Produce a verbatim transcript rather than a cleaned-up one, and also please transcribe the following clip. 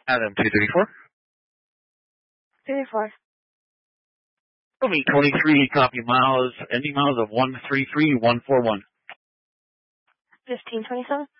Adam two thirty-four. thirty-four. Me twenty-three, copy miles, ending miles of one three three one four one. fifteen twenty-seven.